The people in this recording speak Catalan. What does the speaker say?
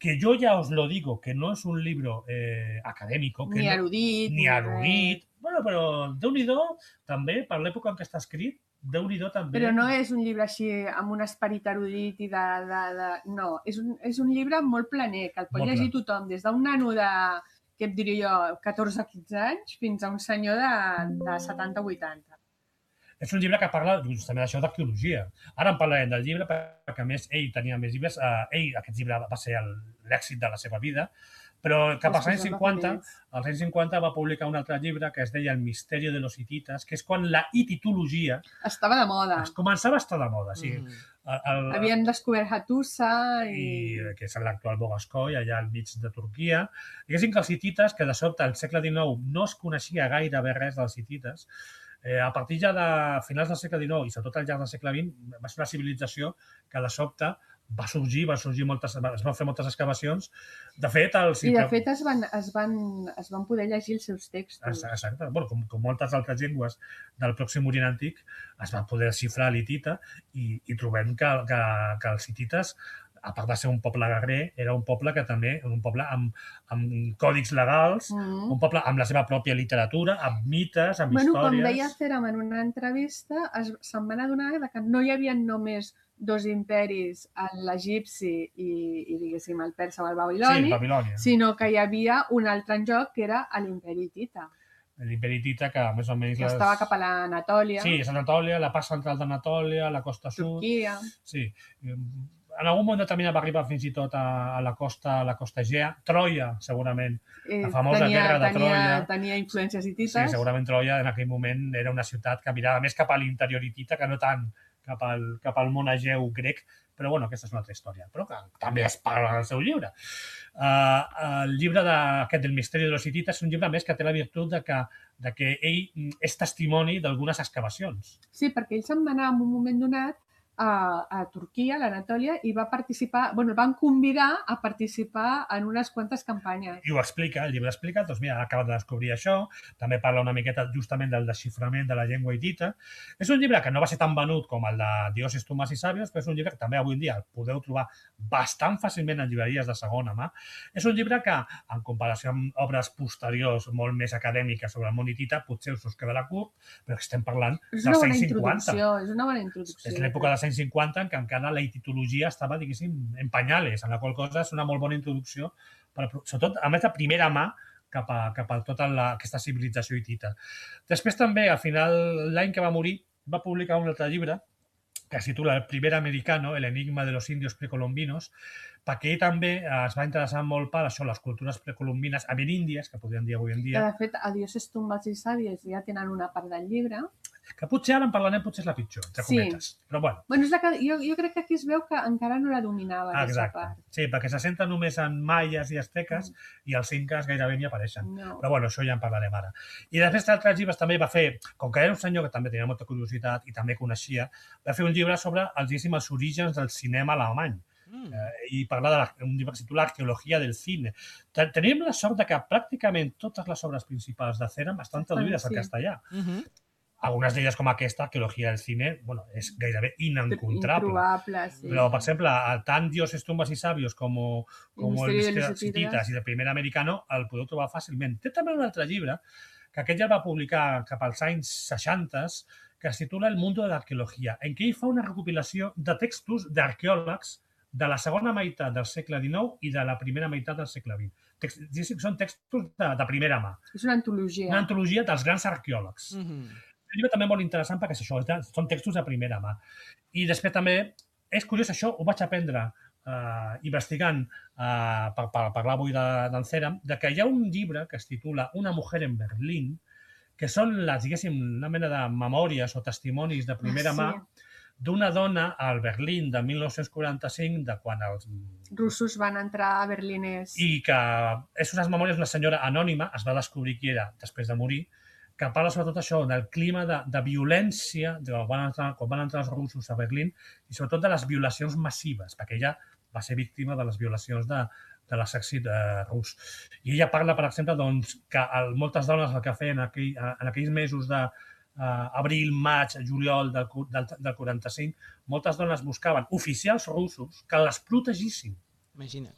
que yo ya os lo digo, que no es un libro académico. Ni erudit. Ni erudit. Bueno, però Déu-n'hi-do, també, per l'època en què està escrit, Déu-n'hi-do també. Però no és un llibre així amb un esperit erudit i No, és un llibre molt planer, que el pot llegir tothom, des d'un nano de, què et diré jo, 14 o 15 anys, fins a un senyor de 70 o 80. És un llibre que parla justament d'això, d'arqueologia. Ara en parlarem del llibre, perquè a més ell tenia més llibres. Aquest llibre va ser l'èxit de la seva vida, però cap als anys 50, va publicar un altre llibre que es deia El misteri de los hitites, que és quan la hititologia... Estava de moda. Començava a estar de moda, sí. Havien descobert Hattusa que és l'actual Bogascoy, allà al mig de Turquia. Diguéssim que els hitites, que de sobte al segle XIX no es coneixia gairebé res dels hitites, a partir ja de finals del segle XIX i sobretot al llarg del segle XX va ser una civilització que de sobte va sorgir moltes, es van fer moltes excavacions. De fet, es van poder llegir els seus textos. Exacte. Bueno, com moltes altres llengües del Pròxim Orient Antic, es va poder desxifrar l'hitita i trobem que els hitites, a part de ser un poble guerrer, era un poble que també, un poble amb còdics legals, un poble amb la seva pròpia literatura, amb mites, amb històries... Com deia Ceram en una entrevista, se'n van adonar que no hi havia només dos imperis, l'egipci i diguéssim, el persa o el babiloni, sinó que hi havia un altre en joc, que era l'imperi hitita. L'imperi hitita, que més o menys... Que estava cap a l'Anatòlia. Sí, és Anatòlia, la part central d'Anatòlia, la costa sud... Turquia. Sí. En algun moment determinat va arribar fins i tot a la costa Egea. Troia, segurament. La famosa guerra de Troia. Tenia influències hitites. Sí, segurament Troia en aquell moment era una ciutat que mirava més cap a l'interior hitita que no tant cap al món egeu grec, però bueno, aquesta és una altra història, però que també es parla en el seu llibre. El llibre aquest del misteri de los hitites és un llibre més que té la virtut de que ell és testimoni d'algunes excavacions. Sí, perquè ell se'n va anar en un moment donat a Turquia, a l'Anatòlia, i va participar, el van convidar a participar en unes quantes campanyes. I ho explica, el llibre explica, doncs mira, acaba de descobrir això, també parla una miqueta justament del desxiframent de la llengua hitita. És un llibre que no va ser tan venut com el de Dioses, Tumbas i Sabios, però és un llibre que també avui en dia el podeu trobar bastant fàcilment en llibreries de segona mà. És un llibre que, en comparació amb obres posteriors molt més acadèmiques sobre el món hitita, potser us quedarà curt, però estem parlant dels anys 50. És una bona introducció. És l'època dels anys 50 en què encara la hititologia estava, diguéssim, en pañales, en la qual cosa és una molt bona introducció, sobretot, a més, de primera mà cap a tota aquesta civilització hitita. Després també, al final, l'any que va morir, va publicar un altre llibre que es titula El primer americano, el enigma de los indios precolombinos, perquè ell també es va interessar molt per això, les cultures precolombines ameríndies, que podríem dir avui en dia. De fet, a Dioses, Tumbas i Sabios ja tenen una part del llibre. Que potser ara en parlarem, potser és la pitjor, entre cometes. Però bueno. Jo crec que aquí es veu que encara no la dominava aquesta part. Sí, perquè se senta només en maies i asteques i els incas gairebé ni apareixen. Però bueno, això ja en parlarem ara. I després d'altres llibres també va fer, com que era un senyor que també tenia molta curiositat i també coneixia, va fer un llibre sobre els orígens del cinema alemany. I parlar d'un llibre que es titula Arqueologia del cine. Tenim la sort que pràcticament totes les obres principals de Ceram estan traduïdes al castellà. Algunes d'elles, com aquesta, Arqueologia del cine, és gairebé inencontrable. Improbable, sí. Però, per exemple, tant Dioses, Tumbas i Sabios com El misteri de los hitites i El primer americano el podeu trobar fàcilment. Té també un altre llibre, que aquest ja el va publicar cap als anys 60, que es titula El mundo de l'arqueologia, en què ell fa una recopilació de textos d'arqueòlegs de la segona meitat del segle XIX i de la primera meitat del segle XX. Són textos de primera mà. És una antologia. Una antologia dels grans arqueòlegs. Un llibre també molt interessant perquè és això, són textos de primera mà. I després també, és curiós això, ho vaig aprendre investigant per parlar avui d'en Ceram, que hi ha un llibre que es titula Una mujer en Berlín, que són, diguéssim, una mena de memòries o testimonis de primera mà d'una dona al Berlín de 1945, de quan els russos van entrar a Berlínès. I que és unes memòries d'una senyora anònima, es va descobrir qui era després de morir, que parla sobretot això, del clima de violència quan van entrar els russos a Berlín i sobretot de les violacions massives, perquè ella va ser víctima de les violacions de l'exèrcit rus. I ella parla, per exemple, que moltes dones el que feien en aquells mesos d'abril, maig, juliol del 45, moltes dones buscaven oficials russos que les protegissin. Imagina't.